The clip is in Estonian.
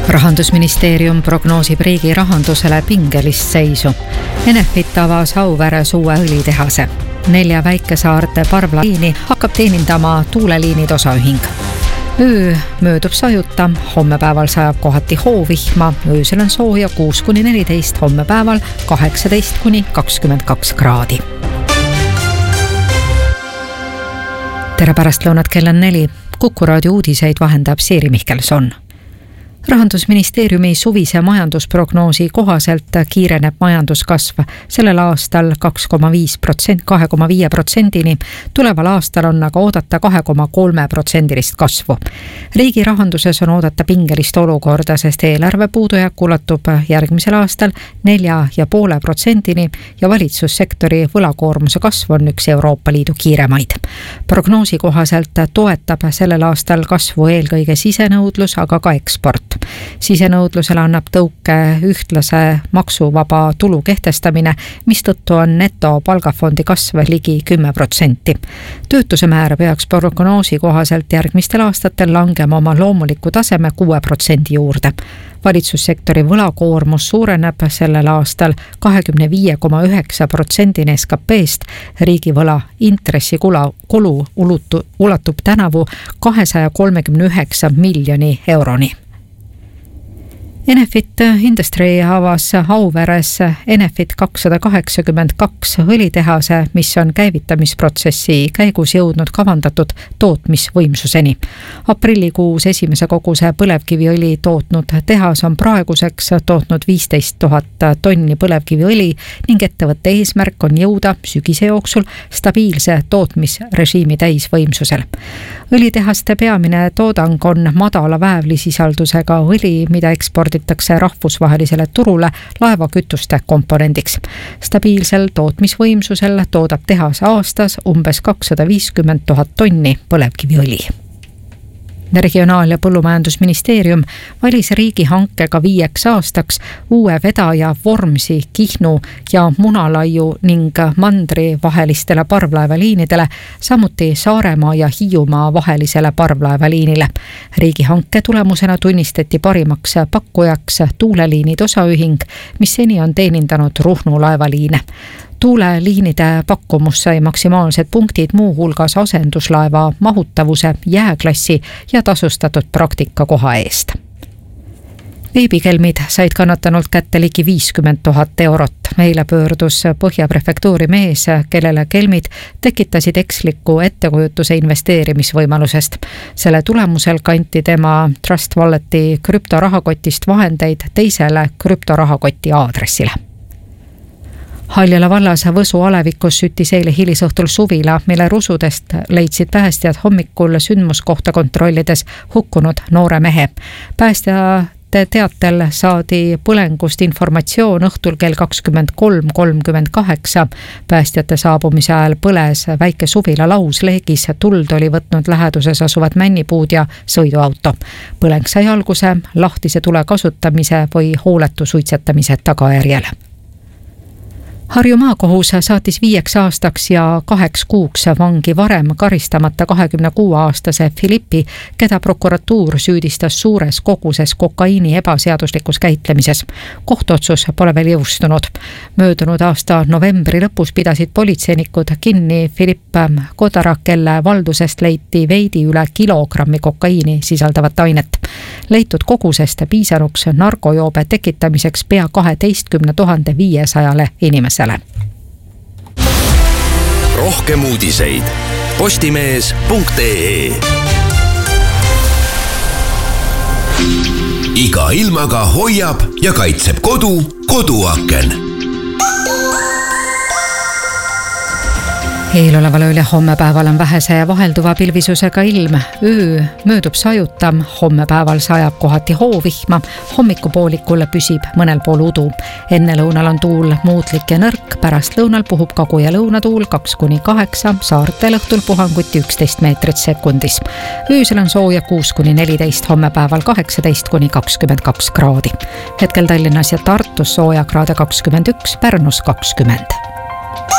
Rahandusministeerium prognoosib riigi rahandusele pingelist seisu. Enefit avas Auveres uue õlitehase. 4 väikesaarte parvlaliini hakkab teenindama tuuleliinid osaühing. Öö möödub sajuta, hommepäeval sajab kohati hoovihma, öösel on sooja 6–14, hommepäeval 18–22 kraadi. Tere pärastlõunat, kell on 4. Kuku raadio uudiseid vahendab Siiri Mihkelson. Rahandusministeeriumi suvise majandusprognoosi kohaselt kiireneb majanduskasv sellel aastal 2,5%-ni, tuleval aastal on aga oodata 2,3% kasvu. Riigi rahanduses on oodata pingelist olukorda, sest eelarve puudujääk ulatub järgmisel aastal 4,5%-ni ja valitsussektori võlakoormuse kasv on üks Euroopa Liidu kiiremaid. Prognoosi kohaselt toetab sellel aastal kasvu eelkõige sisenõudlus, aga ka eksport. Sisenõudlusele annab tõuke ühtlase maksuvaba tulu kehtestamine, mistõttu on netopalgafondi kasv ligi 10%. Töötuse määr peaks prognoosi kohaselt järgmistel aastatel langema oma loomuliku taseme 6% juurde. Valitsussektori võlakoormus suureneb sellel aastal 25,9%-ni SKP-st, riigivõla intressikulu ulatub tänavu 239 miljoni euroni. Enefit Industry avas Auveres Enefit 282 õlitehase, mis on käivitamisprotsessi käigus jõudnud kavandatud tootmisvõimsuseni. Aprillikuus esimese koguse põlevkiviõli tootnud tehas on praeguseks tootnud 15 000 tonni põlevkiviõli ning ettevõtte eesmärk on jõuda sügise jooksul stabiilse tootmisrežiimi täisvõimsusel. Õlitehaste peamine toodang on madala väävlisisaldusega õli, mida eksporditakse rahvusvahelisele turule laevakütuste komponendiks. Stabiilsel tootmisvõimsusel toodab tehas aastas umbes 250 000 tonni põlevkiviõli. Regionaal- ja Põllumajandusministeerium valis riigihankega 5 aastaks uue vedaja Vormsi, Kihnu ja Munalaiu ning Mandri vahelistele parvlaevaliinidele, samuti Saaremaa ja Hiiumaa vahelisele parvlaevaliinile. Riigihanke tulemusena tunnistati parimaks pakkujaks tuuleliinid osaühing, mis seni on teenindanud Ruhnu laevaliine. Tuuleliinide pakkumus sai maksimaalsed punktid muu hulgas asenduslaeva mahutavuse, jääklassi ja tasustatud praktikakoha eest. Veebikelmid said kannatanult kätte ligi 50 000 eurot. Eile pöördus Põhja prefektuuri mees, kellele kelmid tekitasid eksliku ettekujutuse investeerimisvõimalusest. Selle tulemusel kanti tema Trust Walleti krüptorahakotist vahendeid teisele krüptorahakoti aadressile. Haljala vallas Võsu alevikus süttis eile hilisõhtul suvila, mille rusudest leidsid päästjad hommikul sündmuskohta kontrollides hukkunud noore mehe. Päästjate teatel saadi põlengust informatsioon õhtul kell 23:38. Päästjate saabumise ajal põles väike suvila lausleegis, tuld oli võtnud läheduses asuvad männipuud ja sõiduauto. Põleng sai alguse lahtise tule kasutamise või hooletu suitsetamise tagajärjel. Harju maakohus saatis 5 aastaks ja 2 kuuks vangi varem karistamata 26-aastase Filippi, keda prokuratuur süüdistas suures koguses kokaiini ebaseaduslikus käitlemises. Kohtuotsus pole veel jõustunud. Möödunud aasta novembri lõpus pidasid politseinikud kinni Filipp Kodara, kelle valdusest leiti veidi üle kilogrammi kokaiini sisaldavat ainet. Leitud kogusest piisanuks narkojoobe tekitamiseks pea 12 500 inimesele. Rohkem uudiseid postimees.ee. Iga ilmaga hoiab ja kaitseb koduaken. Eeloleval ööl ja hommepäeval on vähese ja vahelduva pilvisusega ilm. Öö möödub sajuta, hommepäeval sajab kohati hoovihma, hommikupoolikul püsib mõnel pool udu. Enne lõunal on tuul muutlik ja nõrk, pärast lõunal puhub kagu- ja lõunatuul 2–8, saartel õhtul puhanguti 11 meetrit sekundis. Öösel on sooja 6–14, hommepäeval 18–22 kraadi. Hetkel Tallinnas ja Tartus sooja kraade 21, Pärnus 20.